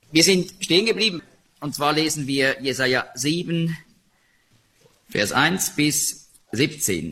Wir sind stehen geblieben, und zwar lesen wir Jesaja 7, Vers 1 bis 17.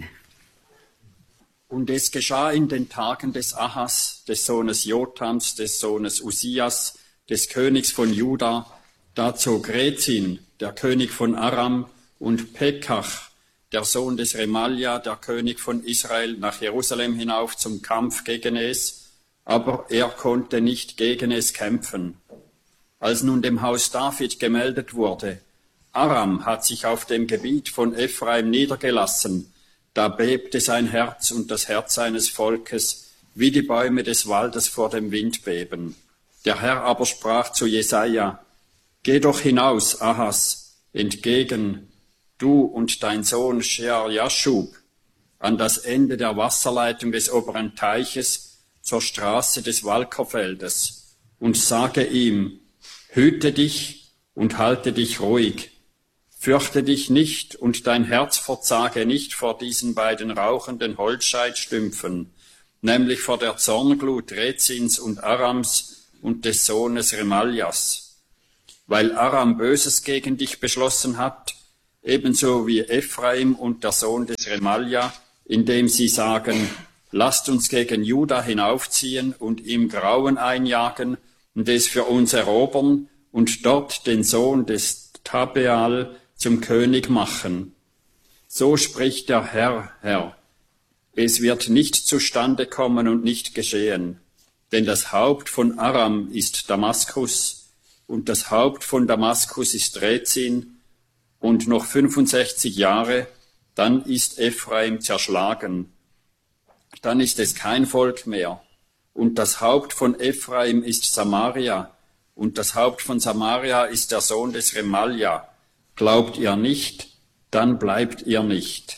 Und es geschah in den Tagen des Ahas, des Sohnes Jotams, des Sohnes Usias, des Königs von Juda, da zog Rezin, der König von Aram, und Pekach, der Sohn des Remalja, der König von Israel, nach Jerusalem hinauf zum Kampf gegen es, aber er konnte nicht gegen es kämpfen. Als nun dem Haus David gemeldet wurde, Aram hat sich auf dem Gebiet von Ephraim niedergelassen, da bebte sein Herz und das Herz seines Volkes, wie die Bäume des Waldes vor dem Wind beben. Der Herr aber sprach zu Jesaja: Geh doch hinaus, Ahas, entgegen, du und dein Sohn Shear-Jaschub, an das Ende der Wasserleitung des oberen Teiches zur Straße des Walkerfeldes, und sage ihm: Hüte dich und halte dich ruhig. Fürchte dich nicht und dein Herz verzage nicht vor diesen beiden rauchenden Holzscheitstümpfen, nämlich vor der Zornglut Rezins und Arams und des Sohnes Remaljas. Weil Aram Böses gegen dich beschlossen hat, ebenso wie Ephraim und der Sohn des Remalja, indem sie sagen: Lasst uns gegen Juda hinaufziehen und ihm Grauen einjagen und es für uns erobern und dort den Sohn des Tabeal zum König machen. So spricht der Herr: Es wird nicht zustande kommen und nicht geschehen, denn das Haupt von Aram ist Damaskus und das Haupt von Damaskus ist Rezin, und noch 65 Jahre, dann ist Ephraim zerschlagen. Dann ist es kein Volk mehr, und das Haupt von Ephraim ist Samaria, und das Haupt von Samaria ist der Sohn des Remalja. Glaubt ihr nicht, dann bleibt ihr nicht.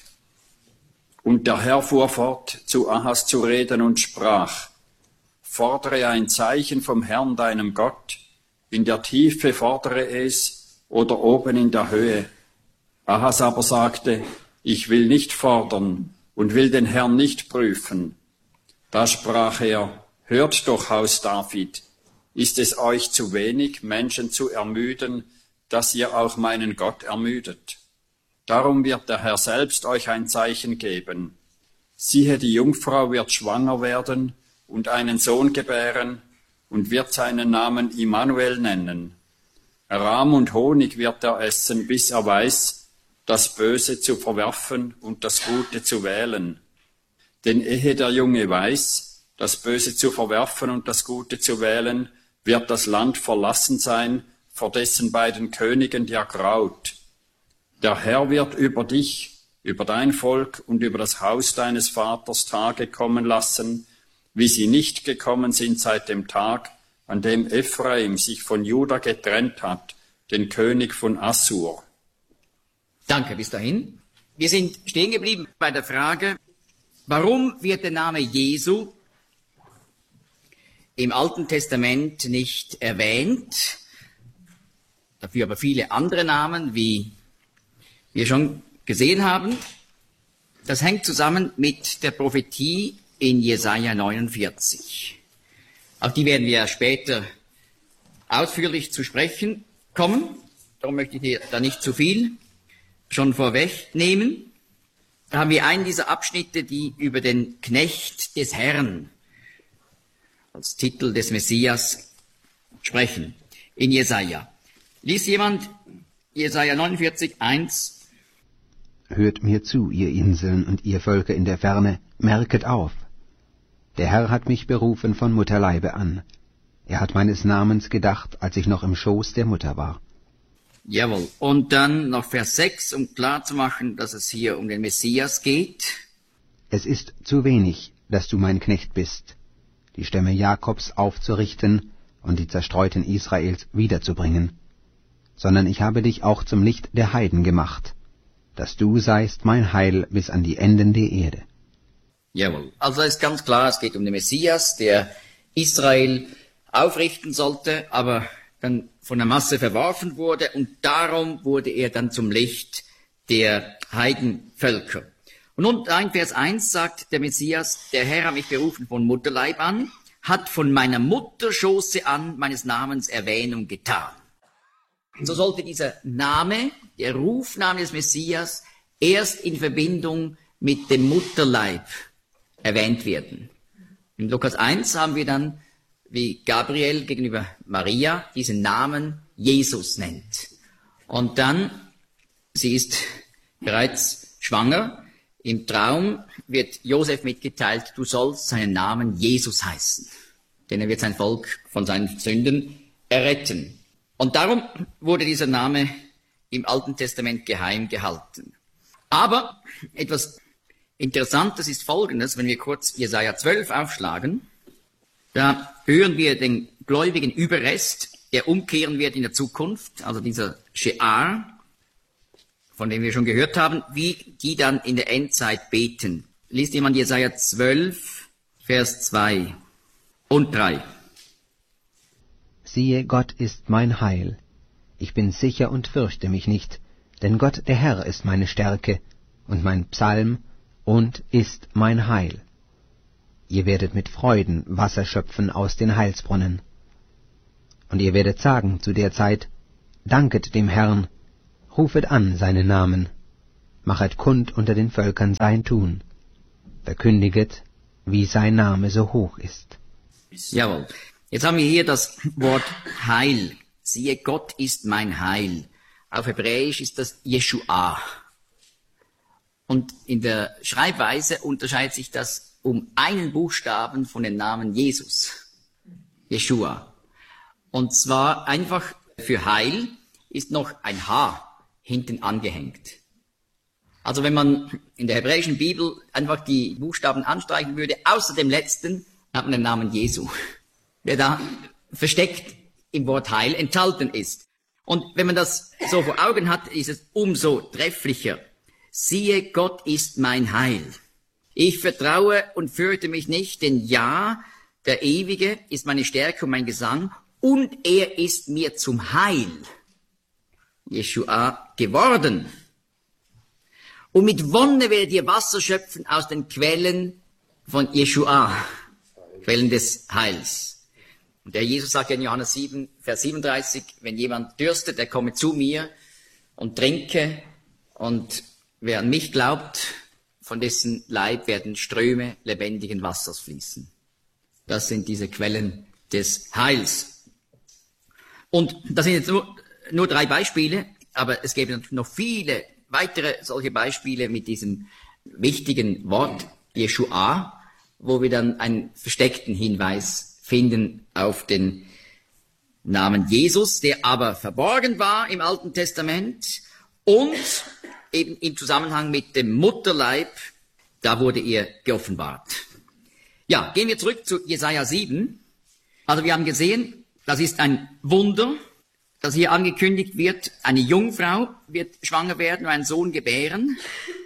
Und der Herr fuhr fort, zu Ahas zu reden und sprach: Fordere ein Zeichen vom Herrn, deinem Gott, in der Tiefe fordere es oder oben in der Höhe. Ahas aber sagte: Ich will nicht fordern und will den Herrn nicht prüfen. Da sprach er: Hört doch, Haus David, ist es euch zu wenig, Menschen zu ermüden, dass ihr auch meinen Gott ermüdet? Darum wird der Herr selbst euch ein Zeichen geben. Siehe, die Jungfrau wird schwanger werden und einen Sohn gebären und wird seinen Namen Immanuel nennen. Rahm und Honig wird er essen, bis er weiß, das Böse zu verwerfen und das Gute zu wählen. Denn ehe der Junge weiß, das Böse zu verwerfen und das Gute zu wählen, wird das Land verlassen sein vor dessen beiden Königen, der graut. Der Herr wird über dich, über dein Volk und über das Haus deines Vaters Tage kommen lassen, wie sie nicht gekommen sind seit dem Tag, an dem Ephraim sich von Juda getrennt hat, den König von Assur. Danke, bis dahin. Wir sind stehen geblieben bei der Frage, warum wird der Name Jesu im Alten Testament nicht erwähnt, dafür aber viele andere Namen, wie wir schon gesehen haben. Das hängt zusammen mit der Prophetie in Jesaja 49. Auf die werden wir später ausführlich zu sprechen kommen. Darum möchte ich hier da nicht zu viel schon vorwegnehmen. Da haben wir einen dieser Abschnitte, die über den Knecht des Herrn als Titel des Messias sprechen, in Jesaja. Lies jemand Jesaja 49, 1. Hört mir zu, ihr Inseln und ihr Völker in der Ferne, merket auf. Der Herr hat mich berufen von Mutterleibe an. Er hat meines Namens gedacht, als ich noch im Schoß der Mutter war. Jawohl. Und dann noch Vers 6, um klarzumachen, dass es hier um den Messias geht. Es ist zu wenig, dass du mein Knecht bist, die Stämme Jakobs aufzurichten und die Zerstreuten Israels wiederzubringen, sondern ich habe dich auch zum Licht der Heiden gemacht, dass du seist mein Heil bis an die Enden der Erde. Jawohl. Also ist ganz klar, es geht um den Messias, der Israel aufrichten sollte, aber dann von der Masse verworfen wurde, und darum wurde er dann zum Licht der Heidenvölker. Und nun in Vers 1 sagt der Messias: Der Herr hat mich berufen von Mutterleib an, hat von meiner Mutterschoße an meines Namens Erwähnung getan. So sollte dieser Name, der Rufname des Messias, erst in Verbindung mit dem Mutterleib erwähnt werden. In Lukas 1 haben wir dann, wie Gabriel gegenüber Maria diesen Namen Jesus nennt. Und dann, sie ist bereits schwanger, im Traum wird Josef mitgeteilt, du sollst seinen Namen Jesus heißen, denn er wird sein Volk von seinen Sünden erretten. Und darum wurde dieser Name im Alten Testament geheim gehalten. Aber etwas Interessantes ist Folgendes, wenn wir kurz Jesaja 12 aufschlagen, da hören wir den gläubigen Überrest, der umkehren wird in der Zukunft, also dieser Shear, von dem wir schon gehört haben, wie die dann in der Endzeit beten. Liest jemand Jesaja 12, Vers 2 und 3. Siehe, Gott ist mein Heil. Ich bin sicher und fürchte mich nicht, denn Gott der Herr ist meine Stärke und mein Psalm und ist mein Heil. Ihr werdet mit Freuden Wasser schöpfen aus den Heilsbrunnen. Und ihr werdet sagen zu der Zeit, danket dem Herrn, rufet an seinen Namen, machet kund unter den Völkern sein Tun, verkündiget, wie sein Name so hoch ist. Jawohl. Jetzt haben wir hier das Wort Heil. Siehe, Gott ist mein Heil. Auf Hebräisch ist das Yeshua. Und in der Schreibweise unterscheidet sich das um einen Buchstaben von dem Namen Jesus. Yeshua. Und zwar einfach für Heil ist noch ein H hinten angehängt. Also wenn man in der hebräischen Bibel einfach die Buchstaben anstreichen würde, außer dem letzten, hat man den Namen Jesu, der da versteckt im Wort Heil enthalten ist. Und wenn man das so vor Augen hat, ist es umso trefflicher. Siehe, Gott ist mein Heil. Ich vertraue und fürchte mich nicht, denn ja, der Ewige ist meine Stärke und mein Gesang, und er ist mir zum Heil, Jeshua, geworden. Und mit Wonne werdet ihr Wasser schöpfen aus den Quellen von Jeshua, Quellen des Heils. Und der Jesus sagt ja in Johannes 7, Vers 37, wenn jemand dürstet, der komme zu mir und trinke, und wer an mich glaubt, von dessen Leib werden Ströme lebendigen Wassers fließen. Das sind diese Quellen des Heils. Und das sind jetzt nur 3 Beispiele, aber es gäbe noch viele weitere solche Beispiele mit diesem wichtigen Wort Jeshua, wo wir dann einen versteckten Hinweis finden auf den Namen Jesus, der aber verborgen war im Alten Testament und eben im Zusammenhang mit dem Mutterleib, da wurde er geoffenbart. Ja, gehen wir zurück zu Jesaja 7. Also wir haben gesehen, das ist ein Wunder, das hier angekündigt wird. Eine Jungfrau wird schwanger werden und einen Sohn gebären.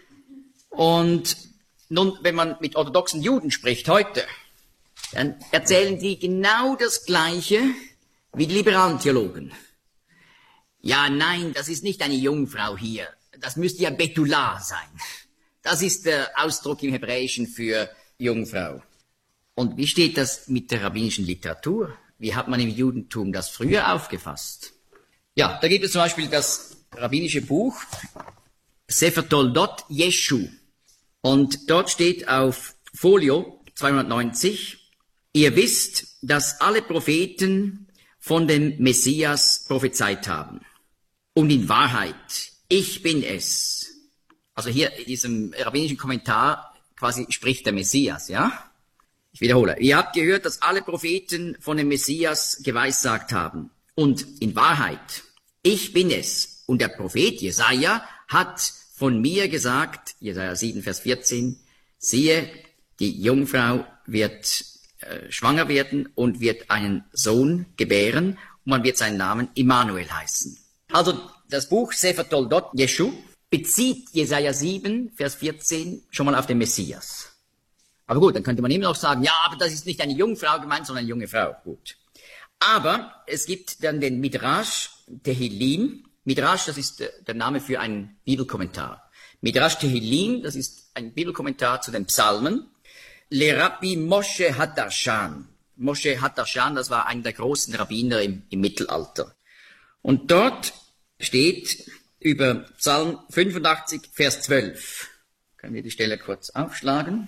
Und nun, wenn man mit orthodoxen Juden spricht heute, dann erzählen die genau das Gleiche wie die liberalen Theologen. Ja, nein, das ist nicht eine Jungfrau hier. Das müsste ja Bethulah sein. Das ist der Ausdruck im Hebräischen für Jungfrau. Und wie steht das mit der rabbinischen Literatur? Wie hat man im Judentum das früher aufgefasst? Ja, da gibt es zum Beispiel das rabbinische Buch Sefer Toldot Jeshu. Und dort steht auf Folio 290, ihr wisst, dass alle Propheten von dem Messias prophezeit haben. Und in Wahrheit, ich bin es. Also hier in diesem rabbinischen Kommentar quasi spricht der Messias, ja? Ich wiederhole. Ihr habt gehört, dass alle Propheten von dem Messias geweissagt haben. Und in Wahrheit, ich bin es. Und der Prophet Jesaja hat von mir gesagt, Jesaja 7, Vers 14, siehe, die Jungfrau wird schwanger werden und wird einen Sohn gebären und man wird seinen Namen Immanuel heißen. Also das Buch Sefer Toldot Jeshu bezieht Jesaja 7, Vers 14 schon mal auf den Messias. Aber gut, dann könnte man immer noch sagen, ja, aber das ist nicht eine Jungfrau gemeint, sondern eine junge Frau. Gut. Aber es gibt dann den Midrash Tehillim. Midrash, das ist der Name für einen Bibelkommentar. Midrash Tehillim, das ist ein Bibelkommentar zu den Psalmen. Le Rabbi Moshe Hadarshan. Moshe Hattashan, das war einer der großen Rabbiner im Mittelalter. Und dort steht über Psalm 85, Vers 12. Können wir die Stelle kurz aufschlagen?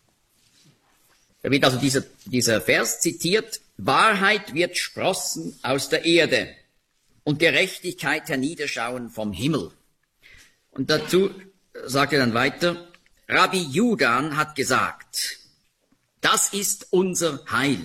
Da wird also dieser Vers zitiert: Wahrheit wird sprossen aus der Erde und Gerechtigkeit herniederschauen vom Himmel. Und dazu sagt er dann weiter, Rabbi Judan hat gesagt, das ist unser Heil,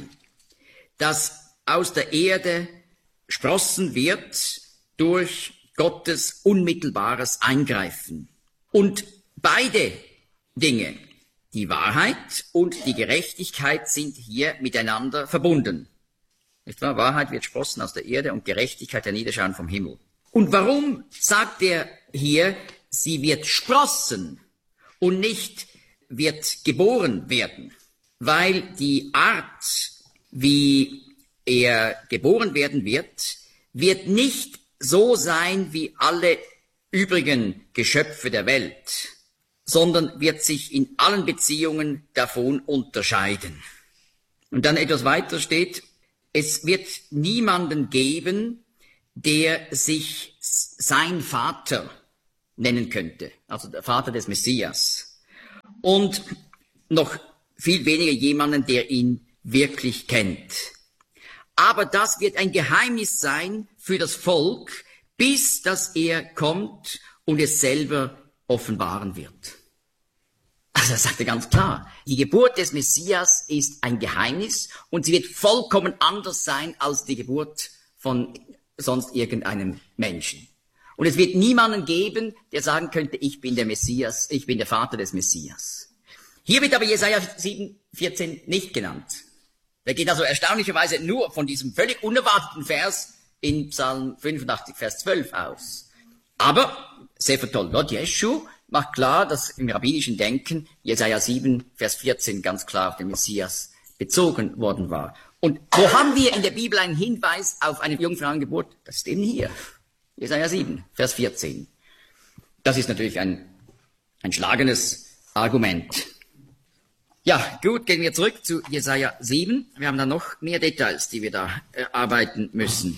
das aus der Erde sprossen wird durch Gottes unmittelbares Eingreifen. Und beide Dinge, die Wahrheit und die Gerechtigkeit, sind hier miteinander verbunden. Nicht wahr? Wahrheit wird sprossen aus der Erde und Gerechtigkeit herniederschauen vom Himmel. Und warum sagt er hier, sie wird sprossen und nicht wird geboren werden? Weil die Art, wie er geboren werden wird nicht so sein wie alle übrigen Geschöpfe der Welt, sondern wird sich in allen Beziehungen davon unterscheiden. Und dann etwas weiter steht, es wird niemanden geben, der sich sein Vater nennen könnte, also der Vater des Messias. Und noch viel weniger jemanden, der ihn wirklich kennt. Aber das wird ein Geheimnis sein für das Volk, bis dass er kommt und es selber offenbaren wird. Also das sagt er ganz klar. Die Geburt des Messias ist ein Geheimnis und sie wird vollkommen anders sein als die Geburt von sonst irgendeinem Menschen. Und es wird niemanden geben, der sagen könnte, ich bin der Messias, ich bin der Vater des Messias. Hier wird aber Jesaja 7,14 nicht genannt. Der geht also erstaunlicherweise nur von diesem völlig unerwarteten Vers in Psalm 85, Vers 12 aus. Aber Sefer Toldot Jeschu macht klar, dass im rabbinischen Denken Jesaja 7, Vers 14 ganz klar auf den Messias bezogen worden war. Und wo haben wir in der Bibel einen Hinweis auf eine Jungfrauengeburt? Das ist eben hier. Jesaja 7, Vers 14. Das ist natürlich ein schlagendes Argument. Ja, gut, gehen wir zurück zu Jesaja 7. Wir haben da noch mehr Details, die wir da erarbeiten müssen.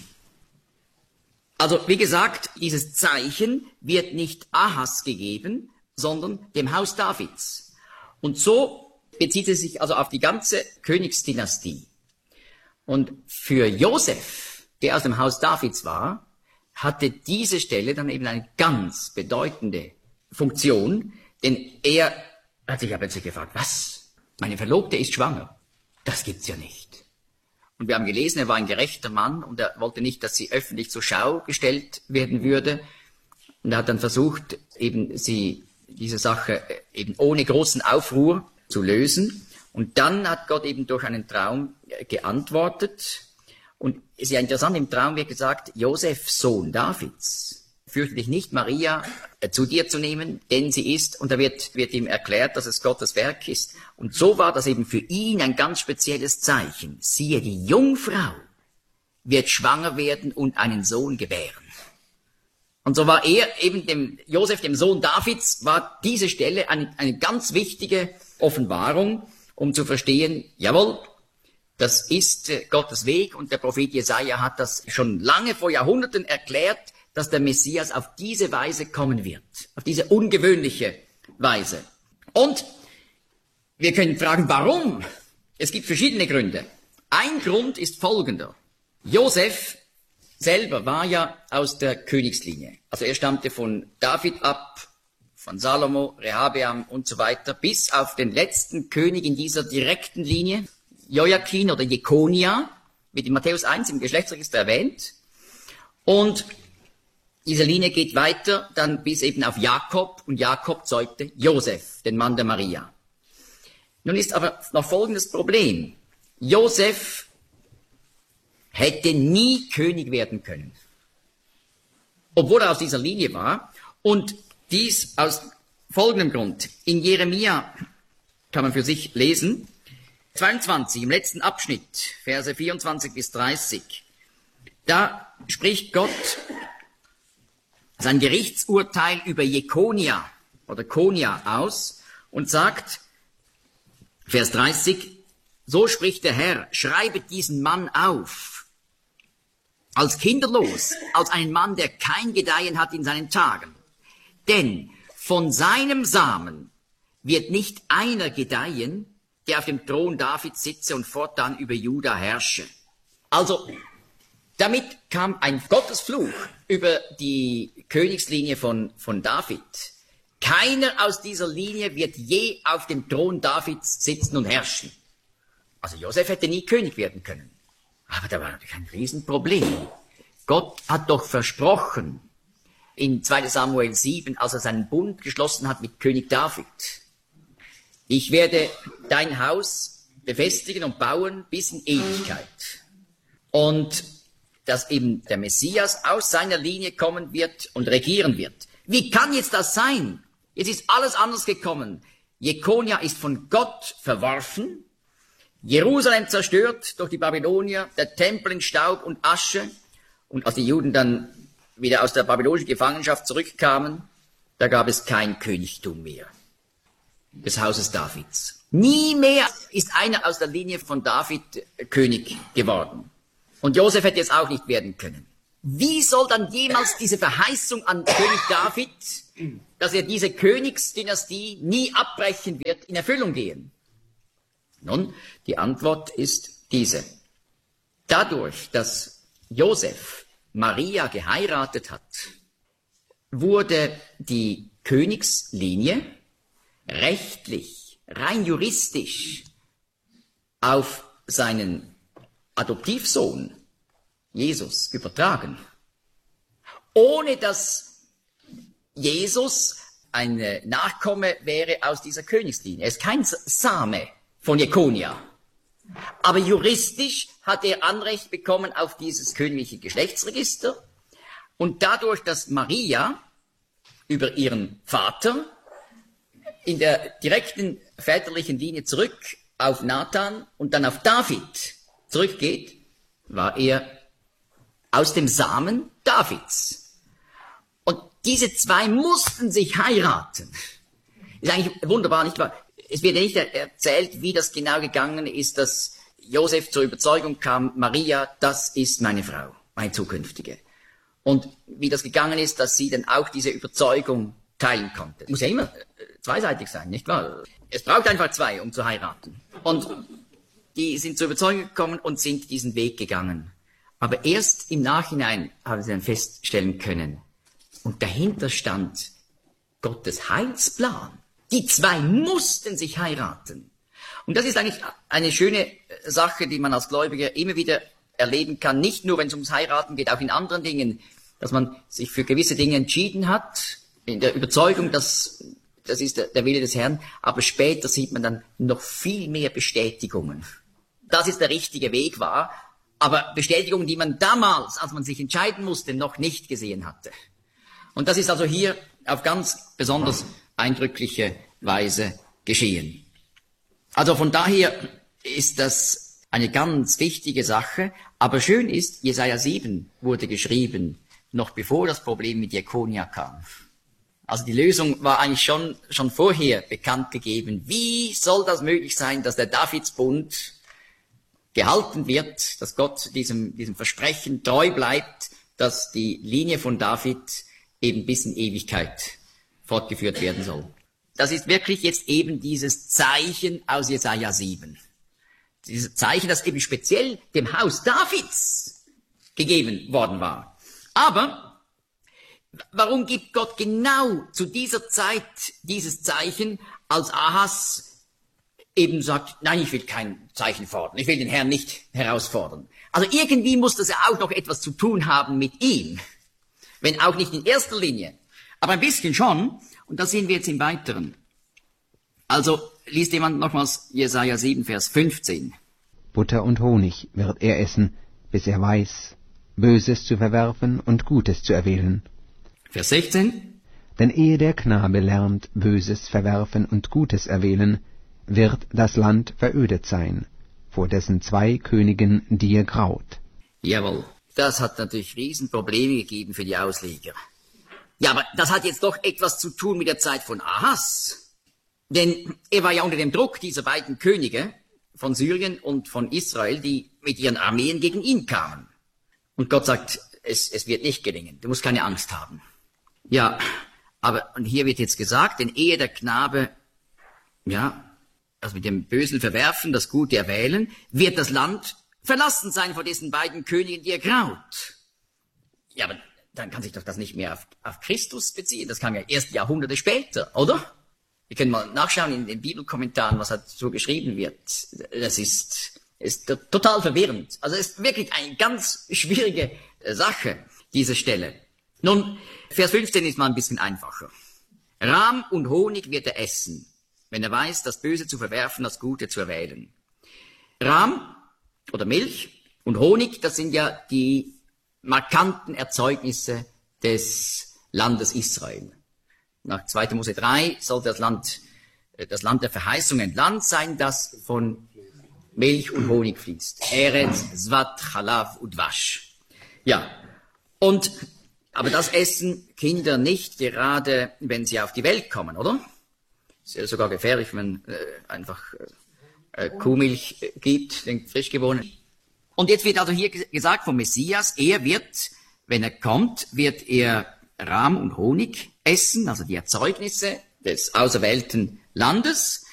Also, wie gesagt, dieses Zeichen wird nicht Ahas gegeben, sondern dem Haus Davids. Und so bezieht es sich also auf die ganze Königsdynastie. Und für Josef, der aus dem Haus Davids war, hatte diese Stelle dann eben eine ganz bedeutende Funktion, denn er hat sich ja plötzlich gefragt, was? Meine Verlobte ist schwanger. Das gibt's ja nicht. Und wir haben gelesen, er war ein gerechter Mann und er wollte nicht, dass sie öffentlich zur Schau gestellt werden würde. Und er hat dann versucht, eben diese Sache eben ohne großen Aufruhr zu lösen. Und dann hat Gott eben durch einen Traum geantwortet. Und es ist ja interessant, im Traum wird gesagt, Josef, Sohn Davids, fürchte dich nicht, Maria zu dir zu nehmen, denn sie ist, und da wird ihm erklärt, dass es Gottes Werk ist. Und so war das eben für ihn ein ganz spezielles Zeichen. Siehe, die Jungfrau wird schwanger werden und einen Sohn gebären. Und so war er eben Josef, dem Sohn Davids, war diese Stelle eine ganz wichtige Offenbarung, um zu verstehen, jawohl, das ist Gottes Weg, und der Prophet Jesaja hat das schon lange vor Jahrhunderten erklärt, dass der Messias auf diese Weise kommen wird, auf diese ungewöhnliche Weise. Und wir können fragen, warum? Es gibt verschiedene Gründe. Ein Grund ist folgender. Josef selber war ja aus der Königslinie. Also er stammte von David ab, von Salomo, Rehabeam und so weiter, bis auf den letzten König in dieser direkten Linie, Joachim oder Jekonia, wird in Matthäus 1 im Geschlechtsregister erwähnt. Und diese Linie geht weiter, dann bis eben auf Jakob, und Jakob zeugte Josef, den Mann der Maria. Nun ist aber noch folgendes Problem. Josef hätte nie König werden können, obwohl er aus dieser Linie war, und dies aus folgendem Grund. In Jeremia kann man für sich lesen, 22, im letzten Abschnitt, Verse 24 bis 30, da spricht Gott sein Gerichtsurteil über Jekonia oder Konia aus und sagt, Vers 30, so spricht der Herr, schreibet diesen Mann auf, als kinderlos, als einen Mann, der kein Gedeihen hat in seinen Tagen. Denn von seinem Samen wird nicht einer gedeihen, der auf dem Thron Davids sitze und fortan über Juda herrsche. Also, damit kam ein Gottesfluch über die Königslinie von David. Keiner aus dieser Linie wird je auf dem Thron Davids sitzen und herrschen. Also Josef hätte nie König werden können. Aber da war natürlich ein Riesenproblem. Gott hat doch versprochen, in 2 Samuel 7, als er seinen Bund geschlossen hat mit König David, ich werde dein Haus befestigen und bauen bis in Ewigkeit. Und dass eben der Messias aus seiner Linie kommen wird und regieren wird. Wie kann jetzt das sein? Jetzt ist alles anders gekommen. Jekonia ist von Gott verworfen, Jerusalem zerstört durch die Babylonier, der Tempel in Staub und Asche. Und als die Juden dann wieder aus der babylonischen Gefangenschaft zurückkamen, da gab es kein Königtum mehr des Hauses Davids. Nie mehr ist einer aus der Linie von David König geworden. Und Josef hätte jetzt auch nicht werden können. Wie soll dann jemals diese Verheißung an König David, dass er diese Königsdynastie nie abbrechen wird, in Erfüllung gehen? Nun, die Antwort ist diese. Dadurch, dass Josef Maria geheiratet hat, wurde die Königslinie rechtlich, rein juristisch auf seinen Adoptivsohn Jesus übertragen, ohne dass Jesus ein Nachkomme wäre aus dieser Königslinie. Er ist kein Same von Jekonia. Aber juristisch hat er Anrecht bekommen auf dieses königliche Geschlechtsregister. Und dadurch, dass Maria über ihren Vater in der direkten väterlichen Linie zurück auf Nathan und dann auf David zurückgeht, war er aus dem Samen Davids. Und diese zwei mussten sich heiraten. Ist eigentlich wunderbar, nicht wahr? Es wird ja nicht erzählt, wie das genau gegangen ist, dass Josef zur Überzeugung kam, Maria, das ist meine Frau, meine zukünftige. Und wie das gegangen ist, dass sie dann auch diese Überzeugung teilen konnte. Muss ja immer zweiseitig sein, nicht wahr? Es braucht einfach zwei, um zu heiraten. Und die sind zur Überzeugung gekommen und sind diesen Weg gegangen. Aber erst im Nachhinein haben sie dann feststellen können, und dahinter stand Gottes Heilsplan. Die zwei mussten sich heiraten. Und das ist eigentlich eine schöne Sache, die man als Gläubiger immer wieder erleben kann. Nicht nur, wenn es ums Heiraten geht, auch in anderen Dingen, dass man sich für gewisse Dinge entschieden hat, in der Überzeugung, dass das ist der Wille des Herrn, aber später sieht man dann noch viel mehr Bestätigungen. Dass es der richtige Weg war, aber Bestätigungen, die man damals, als man sich entscheiden musste, noch nicht gesehen hatte. Und das ist also hier auf ganz besonders eindrückliche Weise geschehen. Also von daher ist das eine ganz wichtige Sache, aber schön ist, Jesaja 7 wurde geschrieben, noch bevor das Problem mit Jekonia kam. Also die Lösung war eigentlich schon vorher bekannt gegeben. Wie soll das möglich sein, dass der Davidsbund gehalten wird, dass Gott diesem Versprechen treu bleibt, dass die Linie von David eben bis in Ewigkeit fortgeführt werden soll. Das ist wirklich jetzt eben dieses Zeichen aus Jesaja 7. Dieses Zeichen, das eben speziell dem Haus Davids gegeben worden war. Aber warum gibt Gott genau zu dieser Zeit dieses Zeichen, als Ahas eben sagt, nein, ich will kein Zeichen fordern, ich will den Herrn nicht herausfordern. Also irgendwie muss das ja auch noch etwas zu tun haben mit ihm, wenn auch nicht in erster Linie, aber ein bisschen schon, und das sehen wir jetzt im Weiteren. Also liest jemand nochmals Jesaja 7, Vers 15. Butter und Honig wird er essen, bis er weiß, Böses zu verwerfen und Gutes zu erwählen. Vers 16. Denn ehe der Knabe lernt, Böses verwerfen und Gutes erwählen, wird das Land verödet sein, vor dessen zwei Königen dir graut. Jawohl, das hat natürlich Riesenprobleme gegeben für die Ausleger. Ja, aber das hat jetzt doch etwas zu tun mit der Zeit von Ahas. Denn er war ja unter dem Druck dieser beiden Könige von Syrien und von Israel, die mit ihren Armeen gegen ihn kamen. Und Gott sagt, es wird nicht gelingen, du musst keine Angst haben. Ja, aber, und hier wird jetzt gesagt, denn ehe der Knabe, also mit dem Bösen verwerfen, das Gute erwählen, wird das Land verlassen sein vor diesen beiden Königen, die er graut. Ja, aber dann kann sich doch das nicht mehr auf Christus beziehen. Das kam ja erst Jahrhunderte später, oder? Wir können mal nachschauen in den Bibelkommentaren, was dazu geschrieben wird. Das ist total verwirrend. Also es ist wirklich eine ganz schwierige Sache, diese Stelle. Nun, Vers 15 ist mal ein bisschen einfacher. Rahm und Honig wird er essen, wenn er weiß, das Böse zu verwerfen, das Gute zu erwählen. Rahm oder Milch und Honig, das sind ja die markanten Erzeugnisse des Landes Israel. Nach 2. Mose 3 sollte das Land der Verheißung ein Land sein, das von Milch und Honig fließt. Eretz, Zvat, Chalav und Wasch. Ja, aber das essen Kinder nicht gerade, wenn sie auf die Welt kommen, oder? Ist ja sogar gefährlich, wenn man einfach Kuhmilch gibt, den frisch geborenen. Und jetzt wird also hier gesagt vom Messias, er wird, wenn er kommt, wird er Rahm und Honig essen, also die Erzeugnisse des auserwählten Landes.